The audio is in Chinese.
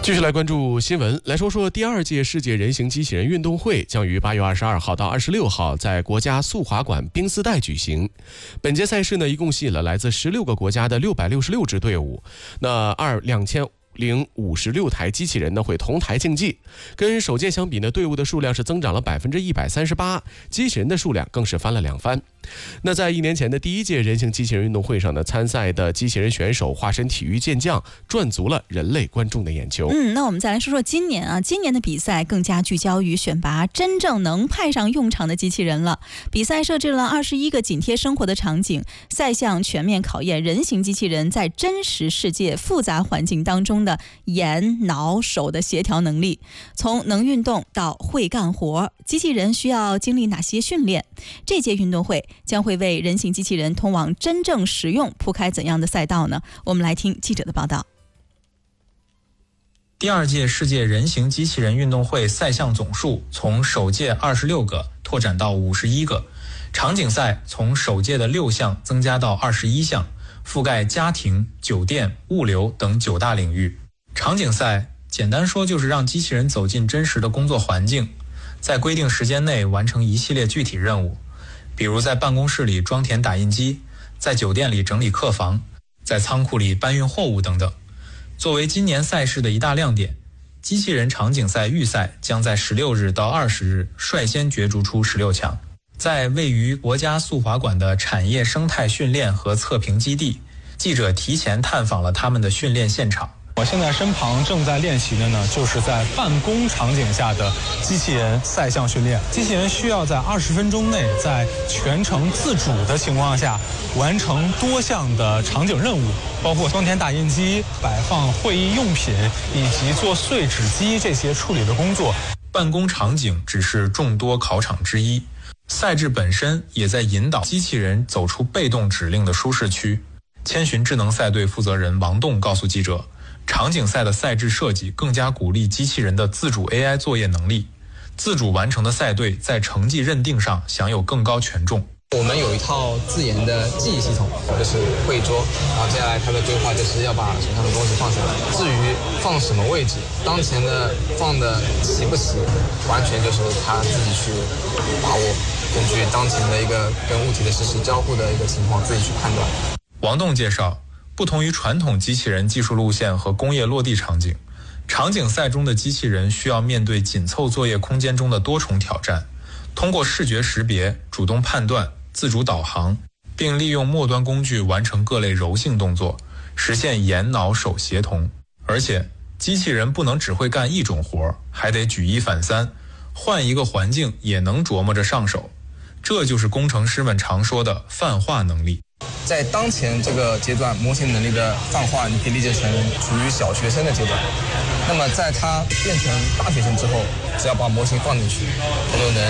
继续来关注新闻，来说说第2届世界人形机器人运动会将于8月22号到26号在国家速滑馆冰丝带举行。本届赛事呢，一共吸引了来自16个国家的666支队伍，那2056台机器人呢会同台竞技，跟首届相比呢，队伍的数量是增长了138%，机器人的数量更是翻了2番。那在1年前的第1届人形机器人运动会上呢，参赛的机器人选手化身体育健将，赚足了人类观众的眼球。 那我们再来说说今年啊，今年的比赛更加聚焦于选拔真正能派上用场的机器人了。比赛设置了21个紧贴生活的场景，赛项全面考验人形机器人在真实世界复杂环境当中的眼、脑、手的协调能力。从能运动到会干活，机器人需要经历哪些训练？这届运动会将会为人形机器人通往真正实用铺开怎样的赛道呢？我们来听记者的报道。 第2届世界人形机器人运动会赛项总数从首届26个拓展到51个，场景赛从首届的6项增加到21项，覆盖家庭、酒店、物流等9大领域。场景赛简单说就是让机器人走进真实的工作环境，在规定时间内完成一系列具体任务，比如在办公室里装填打印机，在酒店里整理客房，在仓库里搬运货物等等。作为今年赛事的一大亮点，机器人场景赛预赛将在16日到20日率先角逐出16强。在位于国家速滑馆的产业生态训练和测评基地，记者提前探访了他们的训练现场。 我现在身旁正在练习的呢，就是在办公场景下的机器人赛项训练。机器人需要在20分钟内，在全程自主的情况下，完成多项的场景任务，包括装填打印机、摆放会议用品以及做碎纸机这些处理的工作。 办公场景只是众多考场之一，赛制本身也在引导机器人走出被动指令的舒适区。千寻智能赛队负责人王栋告诉记者，场景赛的赛制设计更加鼓励机器人的自主 AI 作业能力，自主完成的赛队在成绩认定上享有更高权重。 我们有一套自研的记忆系统，就是会桌，然后接下来它的规划就是要把手上的东西放下来。至于放什么位置，当前的放的齐不齐，完全就是他自己去把握，根据当前的一个跟物体的实时交互的一个情况自己去判断。 王栋介绍，不同于传统机器人技术路线和工业落地场景，场景赛中的机器人需要面对紧凑作业空间中的多重挑战，通过视觉识别、主动判断、自主导航，并利用末端工具完成各类柔性动作，实现眼脑手协同。而且机器人不能只会干一种活，还得举一反三，换一个环境也能琢磨着上手。这就是工程师们常说的泛化能力。 在当前这个阶段，模型能力的泛化，你可以理解成处于小学生的阶段。那么在它变成大学生之后，只要把模型放进去，它就能